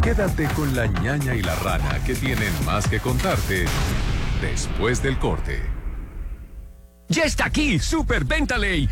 Quédate con la ñaña y la rana que tienen más que contarte después del corte. Ya está aquí, Super Venta Ley.